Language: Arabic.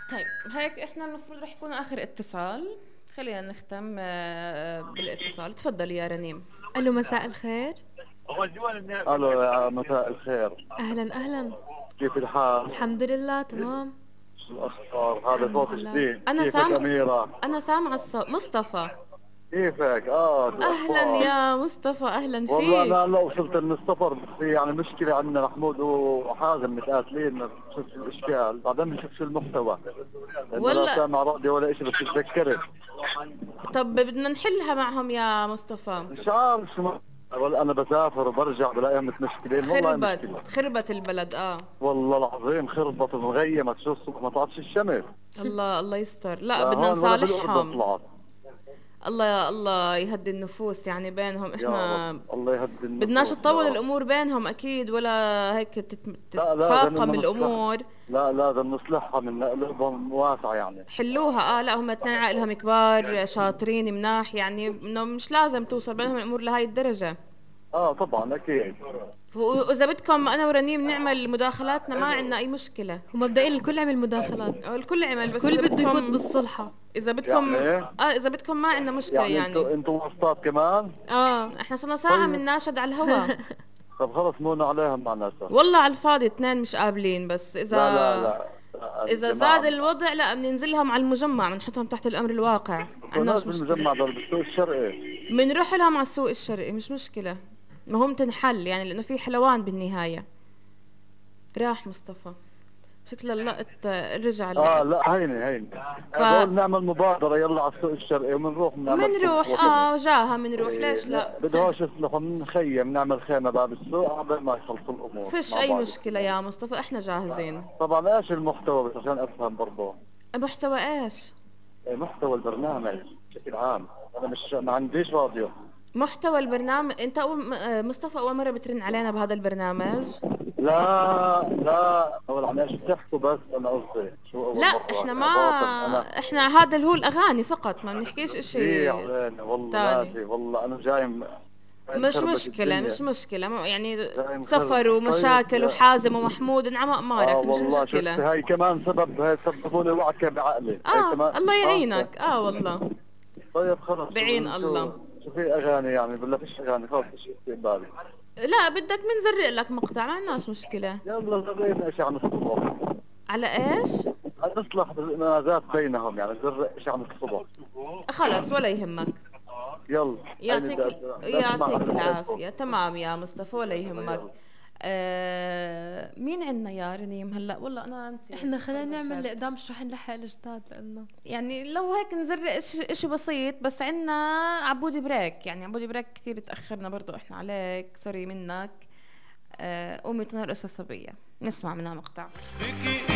طيب هيك احنا المفروض رح يكون اخر اتصال. خلينا نختم بالاتصال. تفضلي يا رنيم. الو، مساء الخير. الو يا مساء الخير. اهلا اهلا. كيف الحال؟ الحمد لله تمام. شو الاخبار؟ هذا الحمد صوت لله. جديد. انا كيفك سامع اميرة؟ انا سامعة الصوت. مصطفى. كيفك؟ شو اهلا الاخبار؟ يا مصطفى، اهلا والله فيك. انا هلا وصلت من السفر، بس في يعني مشكلة عندنا محمود وحازم متقاتلين، ما بشوفش الاشكال، بعدين بشوفش المحتوى، لانه لا والله سامع راديو ولا شيء، بس تذكرت. طب بدنا نحلها معهم يا مصطفى. مش عارف شو والله انا بسافر وبرجع بلاقيهم متمشكلين، والله مشكلة. خربت البلد والله العظيم خربت ومغيمة، شو الصبح ما طلعتش الشمس. الله الله يستر. لا بدنا هون ولا بالاردن نصالحهم. طلعت. الله يهدي النفوس يعني بينهم. يا احنا رب الله يهدي بدناش النفوس تطول يا رب. الامور بينهم اكيد، ولا هيك لا لازم تتفاقم إنه نصلح. الامور. لا لازم نصلحها من قلوبهم واسعة يعني. حلوها. لا هم اثنين عقلهم كبار شاطرين مناح، يعني انه مش لازم توصل بينهم الامور لهي الدرجة. طبعا اكيد. واذا بدكم انا ورنيم نعمل مداخلاتنا ما عندنا اي مشكلة. ومبدئيا الكل عمل مداخلات، الكل عمل، بس الكل اذا بده يفوت بدكم بالصلحة. اذا بدكم يعني اذا بدكم ما عندنا مشكلة يعني يعني. انتوا وسطات كمان. احنا صرنا ساعة طيب. من ناشد على الهوا. طب خلص مونا عليهم معناتها. والله على الفاضي اثنين مش قابلين، بس لا لا لا, لا اذا الجماعة زاد الوضع لا بننزلهم على المجمع، بنحطهم تحت الامر الواقع. كناش عندناش مشكله. بالمجمع دول بالسوق الشرقي. بنروح لهم على السوق الشرقي، مش مشكله. المهم تنحل يعني، لانه في حلوان بالنهايه. راح مصطفى شكل اللقط. رجع اللقط. لا هيني بقول نعمل مبادرة يلا على السوق الشرقي وبنروح بنعمل منروح صلح وطني. جاها منروح. ليش لا؟ بدهاش يصلحوا، نخيم نعمل خيمة باب السوق قبل ما يخلصوا الأمور فيش مع اي بعض. مشكله يا مصطفى، احنا جاهزين. طبعا ايش المحتوى بس عشان افهم برضه؟ محتوى ايش؟ محتوى البرنامج بشكل عام، انا مش ما عنديش راديو. محتوى البرنامج. انت مصطفى اول مره بترن علينا بهذا البرنامج؟ لا اول عم ايش بتحكوا، بس انا قصدي شو اول لا مرة احنا أنا ما باطل انا. احنا هذا اللي هو الاغاني فقط، ما بنحكيش اشي ايه علينا والله تاني. لازم، والله انا جاي مش مخربط مشكلة الدنيا. مش مشكلة يعني. جاي سفر مخربط. ومشاكل طيب. وحازم ومحمود انعمى امارك، مش والله شفت مشكلة. هاي كمان سبب، هاي سببوا لي وعكة بعقلي هاي كمان. الله يعينك. والله طيب خلص بعين الله. شو في اغاني يعني ولا فيش اغاني؟ خلص شو في بالي. لا بدك منزرق لك مقطع، ما عندناش مشكلة. يلا زرقنا ايش عم الصبح. على ايش؟ نصلح المنازات بينهم يعني، زرق ايش عم الصبح. خلص ولا يهمك. يلا يعطيك العافية. تمام يا مصطفى ولا يهمك. مين عندنا يا رنيم هلا؟ والله انا نسيت. احنا خلينا نعمل اللي قدام، مش رح نلحق الجداد لانه يعني لو هيك نزرق اشي بسيط. بس عندنا عبودي بريك، يعني عبودي بريك كثير تاخرنا برضو احنا عليك، سوري منك. قومي تنرقص الصبية، نسمع منها مقطع.